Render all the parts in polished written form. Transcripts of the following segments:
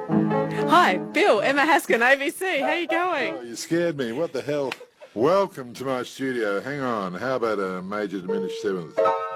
Hi, Bill, Emma Haskin, ABC. How you going? Oh, you scared me. What the hell? Welcome to my studio. Hang on. How about a major diminished seventh?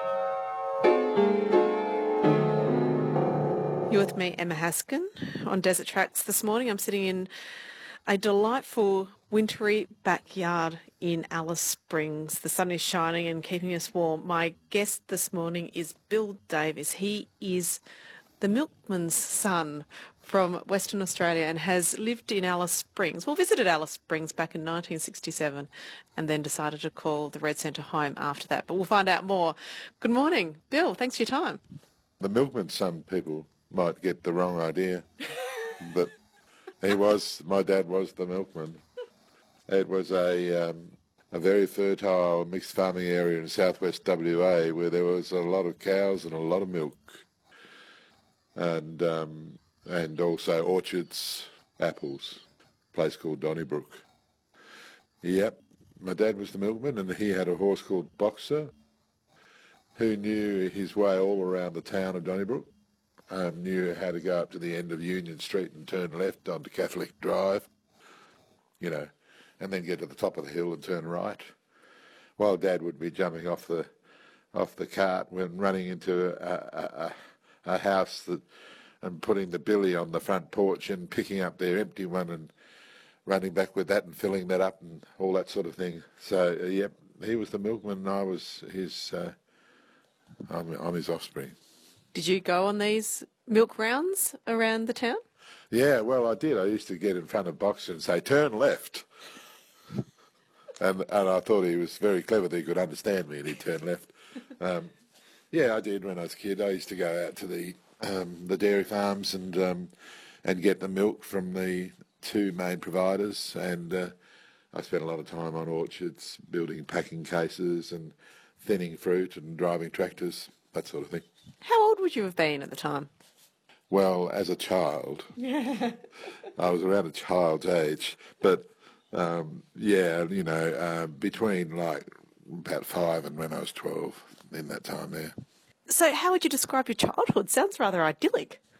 You're with me, Emma Haskin, on Desert Tracks this morning. I'm sitting in a delightful wintry backyard in Alice Springs. The sun is shining and keeping us warm. My guest this morning is Bill Davis. He is the milkman's son from Western Australia and has lived in Alice Springs, well, visited Alice Springs back in 1967 and then decided to call the Red Centre home after that. But we'll find out more. Good morning, Bill. Thanks for your time. The milkman's son people might get the wrong idea, but my dad was the milkman. It was a very fertile mixed farming area in southwest WA where there was a lot of cows and a lot of milk. And also orchards, apples, a place called Donnybrook. Yep, my dad was the milkman, and he had a horse called Boxer, who knew his way all around the town of Donnybrook, knew how to go up to the end of Union Street and turn left onto Catholic Drive, and then get to the top of the hill and turn right, while Dad would be jumping off the cart when running into a house and putting the billy on the front porch and picking up their empty one and running back with that and filling that up and all that sort of thing. So, yep, he was the milkman and I was I'm his offspring. Did you go on these milk rounds around the town? Yeah, well, I did. I used to get in front of Boxer and say, turn left. And I thought he was very clever that he could understand me and he'd turn left. Yeah, I did when I was a kid. I used to go out to the dairy farms and get the milk from the two main providers, and I spent a lot of time on orchards, building packing cases and thinning fruit and driving tractors, that sort of thing. How old would you have been at the time? Well, as a child, I was around a child's age, but between like about 5 and when I was 12, in that time there. So how would you describe your childhood? Sounds rather idyllic.